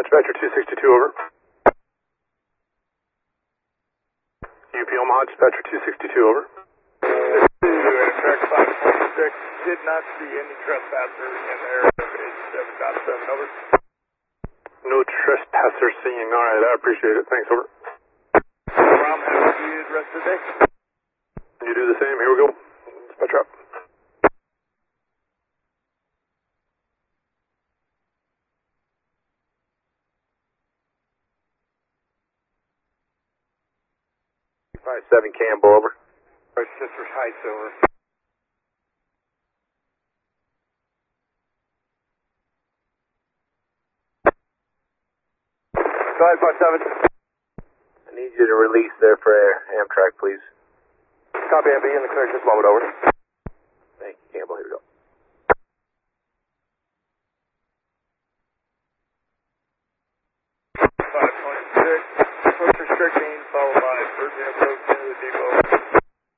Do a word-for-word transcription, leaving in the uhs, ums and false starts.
Dispatcher two sixty-two, over. U P Omaha, Dispatcher two sixty-two, over. Amtrak five twenty-six, did not see any trespassers in there. eighty-seven dot seven, over. No trespassers seen. All right, I appreciate it. Thanks, over. Rom, have a good rest of the day. You do the same. Here we go. Dispatcher up. five seven Campbell, over. Sisters Heights, over. Go ahead, five seven. I need you to release there for Amtrak, please. Copy, M B in the clear, just a moment, over.